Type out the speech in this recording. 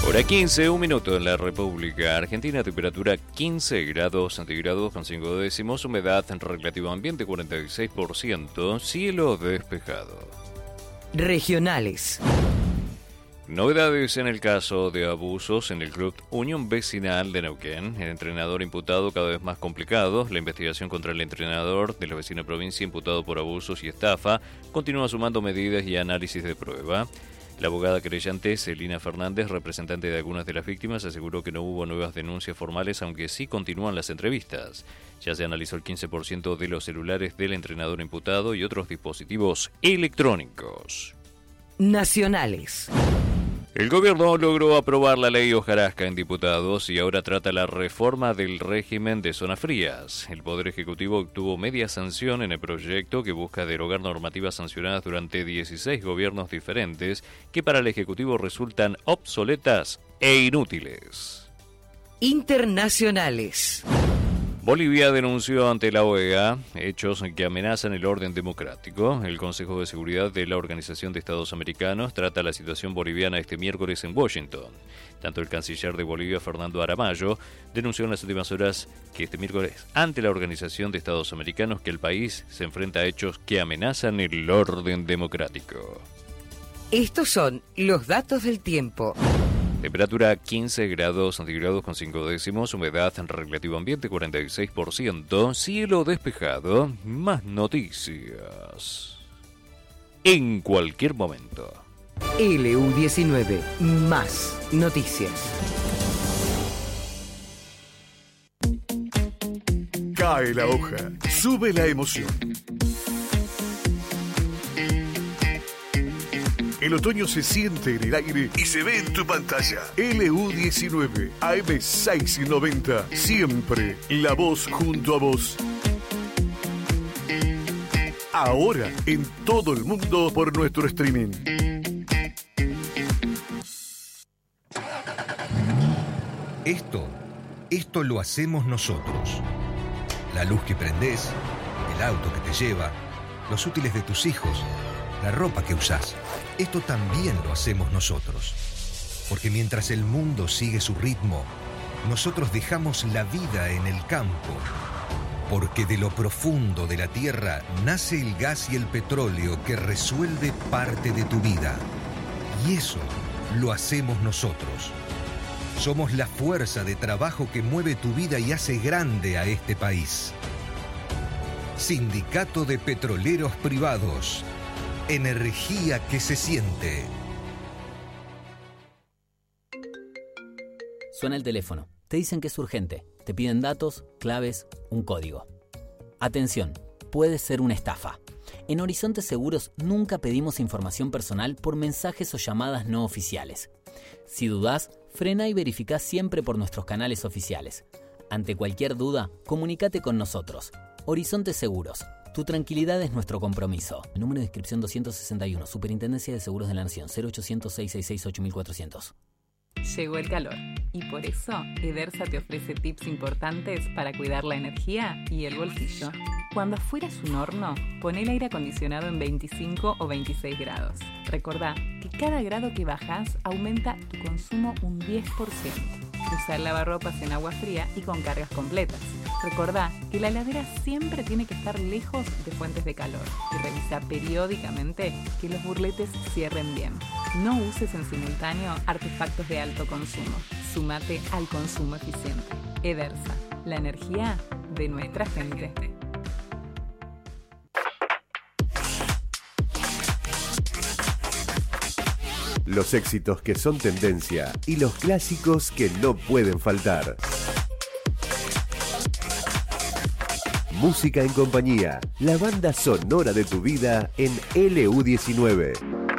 Hora 15, un minuto en la República Argentina, temperatura 15 grados centígrados con 5 décimos, humedad en relativo ambiente 46%, cielo despejado. Regionales. Novedades en el caso de abusos en el Club Unión Vecinal de Neuquén. El entrenador imputado cada vez más complicado. La investigación contra el entrenador de la vecina provincia imputado por abusos y estafa continúa sumando medidas y análisis de prueba. La abogada querellante Celina Fernández, representante de algunas de las víctimas, aseguró que no hubo nuevas denuncias formales, aunque sí continúan las entrevistas. Ya se analizó el 15% de los celulares del entrenador imputado y otros dispositivos electrónicos. Nacionales. El gobierno logró aprobar la ley hojarasca en diputados y ahora trata la reforma del régimen de zonas frías. El Poder Ejecutivo obtuvo media sanción en el proyecto que busca derogar normativas sancionadas durante 16 gobiernos diferentes que para el Ejecutivo resultan obsoletas e inútiles. Internacionales. Bolivia denunció ante la OEA hechos que amenazan el orden democrático. El Consejo de Seguridad de la Organización de Estados Americanos trata la situación boliviana este miércoles en Washington. Tanto el canciller de Bolivia, Fernando Aramayo, denunció en las últimas horas que este miércoles ante la Organización de Estados Americanos que el país se enfrenta a hechos que amenazan el orden democrático. Estos son los datos del tiempo. Temperatura 15 grados centígrados con 5 décimos, humedad en relativo ambiente 46%, cielo despejado, más noticias en cualquier momento. LU19, más noticias. Cae la hoja, sube la emoción. El otoño se siente en el aire y se ve en tu pantalla. LU19, AM690, siempre la voz junto a vos. Ahora en todo el mundo por nuestro streaming. Esto lo hacemos nosotros. La luz que prendés, el auto que te lleva, los útiles de tus hijos, la ropa que usás. Esto también lo hacemos nosotros. Porque mientras el mundo sigue su ritmo, nosotros dejamos la vida en el campo. Porque de lo profundo de la tierra nace el gas y el petróleo que resuelve parte de tu vida. Y eso lo hacemos nosotros. Somos la fuerza de trabajo que mueve tu vida y hace grande a este país. Sindicato de Petroleros Privados. Energía que se siente. Suena el teléfono. Te dicen que es urgente. Te piden datos, claves, un código. Atención, puede ser una estafa. En Horizonte Seguros nunca pedimos información personal por mensajes o llamadas no oficiales. Si dudás, frena y verificá siempre por nuestros canales oficiales. Ante cualquier duda, comunícate con nosotros. Horizonte Seguros. Tu tranquilidad es nuestro compromiso. El número de inscripción 261, Superintendencia de Seguros de la Nación, 0800-666-8400. Llegó el calor y por eso Edersa te ofrece tips importantes para cuidar la energía y el bolsillo. Cuando afuera es un horno, pon el aire acondicionado en 25 o 26 grados. Recordá que cada grado que bajas aumenta tu consumo un 10%. Usa el lavarropas en agua fría y con cargas completas. Recordá que la heladera siempre tiene que estar lejos de fuentes de calor y revisa periódicamente que los burletes cierren bien. No uses en simultáneo artefactos de alto consumo. Súmate al consumo eficiente. Edersa, la energía de nuestra gente. Los éxitos que son tendencia y los clásicos que no pueden faltar. Música en compañía, la banda sonora de tu vida en LU19.